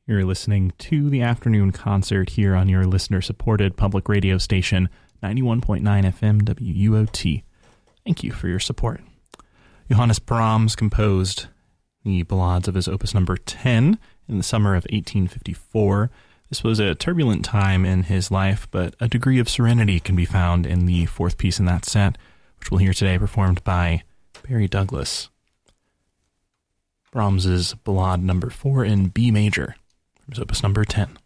You're listening to the afternoon concert here on your listener-supported public radio station, 91.9 FM WUOT. Thank you for your support. Johannes Brahms composed the ballades of his opus number 10 in the summer of 1854. This was a turbulent time in his life, but a degree of serenity can be found in the fourth piece in that set, which we'll hear today performed by Barry Douglas. Brahms's Ballade number 4 in B major, from his opus number 10.